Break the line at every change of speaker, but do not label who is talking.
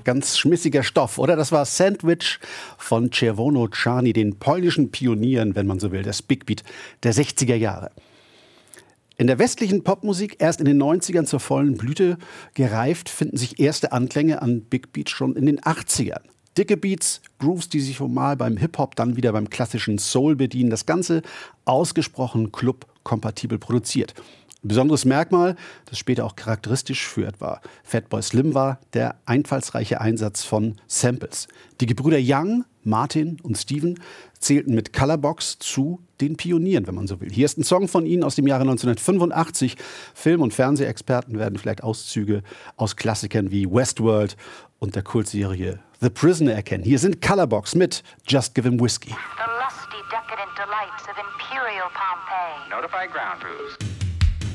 ganz schmissiger Stoff, oder? Das war Sandwich von Czerwono Czarny, den polnischen Pionieren, wenn man so will, des Big Beat der 60er Jahre. In der westlichen Popmusik erst in den 90ern zur vollen Blüte gereift, finden sich erste Anklänge an Big Beat schon in den 80ern. Dicke Beats, Grooves, die sich mal beim Hip-Hop, dann wieder beim klassischen Soul bedienen. Das Ganze ausgesprochen club-kompatibel produziert. Ein besonderes Merkmal, das später auch charakteristisch für etwa Fatboy Slim war, der einfallsreiche Einsatz von Samples. Die Gebrüder Young, Martin und Steven zählten mit Colorbox zu den Pionieren, wenn man so will. Hier ist ein Song von ihnen aus dem Jahre 1985. Film- und Fernsehexperten werden vielleicht Auszüge aus Klassikern wie Westworld und der Kultserie The Prisoner erkennen. Hier sind Colorbox mit Just Give Him Whiskey.
The lusty, decadent delights of Imperial Pompeii.
Notify ground crews.